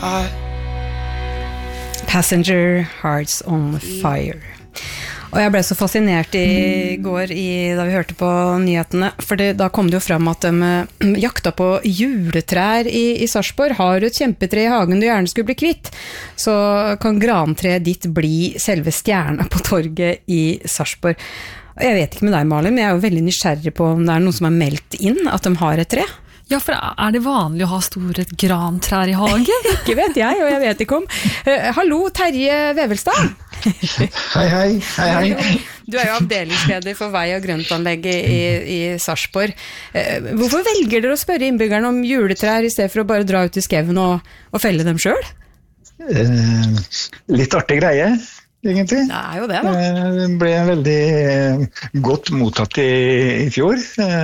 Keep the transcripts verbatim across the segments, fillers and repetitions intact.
Uh, Passenger Hearts on Fire. Og jeg ble så fascinert i går i, da vi hørte på nyhetene, for det, da kom det jo frem at de jakta på juletrær i, i Sarpsborg. Har du et kjempetre i hagen du gjerne skulle bli kvitt, så kan grantreet ditt bli selve stjerna på torget i Sarpsborg. Jeg vet ikke med deg, Malin, men jeg er jo veldig nysgjerrig på om det er noen som har meldt inn at de har et tre. Ja, for er det vanlig å ha store grantrær i hagen? Ikke vet jeg, og jeg vet ikke om. Uh, hallo, Terje Vevelstad. Hei, hei, hei, hei. Du er jo avdelingsleder for vei- og grøntanlegget i, i Sarpsborg. Uh, hvorfor velger dere å spørre innbyggerne om juletrær i stedet for å bare dra ut i skauen og, og felle dem selv? Uh, litt artig greie, egentlig. Det er jo det, da. Det ble veldig godt mottatt i, i fjor.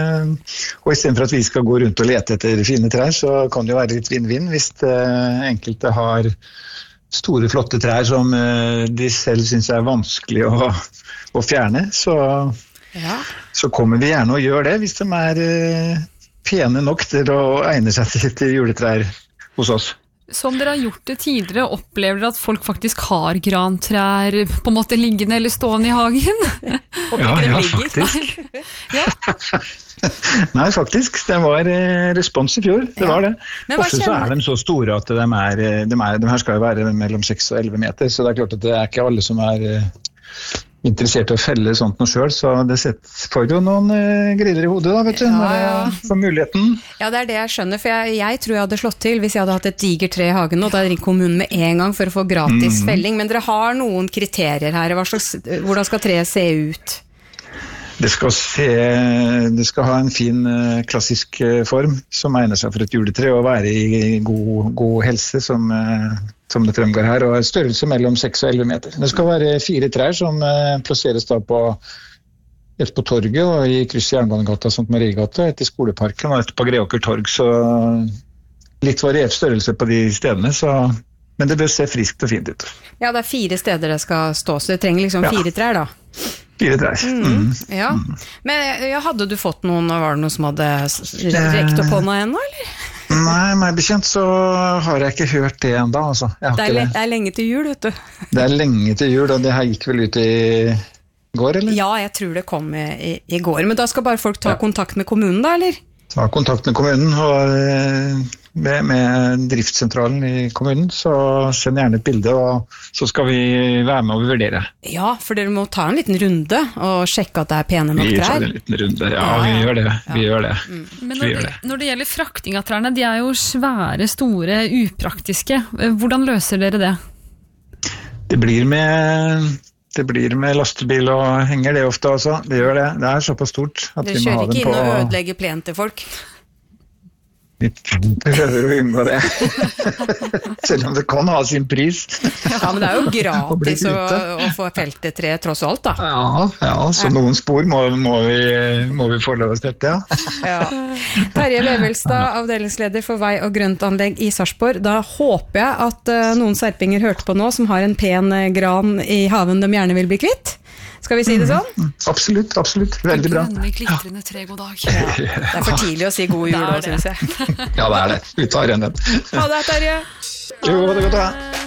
Og i stedet for at vi skal gå rundt og lete etter fine trær, så kan det jo være litt vinn-vinn hvis enkelte har store, flotte trær som de selv synes er vanskelig å, å fjerne. Så, ja. Så kommer vi gjerne og gjør det hvis de er pene nok til å egne seg til, til juletrær hos oss. Som dere har gjort det tidligere, opplever dere at folk faktisk har grantrær på en måte liggende eller stående i hagen? Ja, ja, faktisk. Ja. Nei, faktisk. Det var respons i fjor, det ja. Var det. Ofte så er de så store at de, er, de, er, de her skal jo være mellom seks og elleve meter, så det er klart at det er ikke alle som er interessert i å felle sånt noe selv, så det får jo noen uh, griller i hodet da, vet du, ja, ja. For muligheten. Ja, det er det jeg skjønner, for jeg, jeg tror jeg hadde slått til hvis jeg hadde hatt et diger tre i hagen, og da hadde jeg ringt kommunen med en gang for å få gratis mm. felling, men dere har noen kriterier her. Hva slags, hvordan skal treet se ut? Det skal, se, det skal ha en fin klassisk form som egner seg for et juletre og være i god, god helse som, som det fremgår her, og størrelse mellom seks og elleve meter. Det skal være fire trær som plasseres da på et på torget og i kryss i Jernbanegata, Sankt Mariegata, et i Skoleparken og et på Greåker torg, så litt variert størrelse på de stedene, så, men det bør se friskt og fint ut. Ja, det er fire steder det skal stå, så det trenger liksom fire ja. Trær da. Fire trær. Mm, mm. Ja. Men ja, hadde du fått noen, var det noe som hadde rekt opp hånda ennå, eller? Nei, meg bekjent så har jeg ikke hørt det enda, altså. Jeg har det, er, ikke det. det er lenge til jul, vet du. Det er lenge til jul, og det her gikk vel ut i går, eller? Ja, jeg tror det kom i, i går, men da skal bare folk ta ja. Kontakt med kommunen da, eller? Ta kontakt med kommunen, og med, med driftssentralen i kommunen, så send gjerne et bilde, og så skal vi være med og vurdere. Ja, for dere må ta en liten runde og sjekke at det er pene nok trær. Vi tar en liten runde, ja, ja. vi gjør det. Vi ja. gjør det. Mm. Men når, gjør det. Når det gjelder frakting av trærne, de er jo svære, store, upraktiske. Hvordan løser dere det? Det blir med... Det blir med lastebil og henger det ofte også. Det gjør det. Det er såpass stort at det vi må ha den på... Dere kjører ikke inn og ødelegger plen til folk? Vi prøver å unngå det. Selv om det kan ha sin pris. Ja, men det er jo gratis å, å få feltet tre tross alt da. Ja, ja så noen spor må, må, vi, må vi få lov å støtte, ja. Ja. Terje Vevelstad, avdelingsleder for vei- og grøntanlegg i Sarpsborg. Da håper jeg at uh, noen serpinger hørte på nå som har en pen uh, gran i haven de gjerne vil bli kvitt. Skal vi si det sånn? Mm, absolutt, absolutt. Veldig bra. Grønne, glitrende tre, god dag. Ja. Det er for tidlig å si god jul, da, synes jeg. Ja, det er det. Vi tar igjen den. Ha det, Terje. Jo, det er godt da.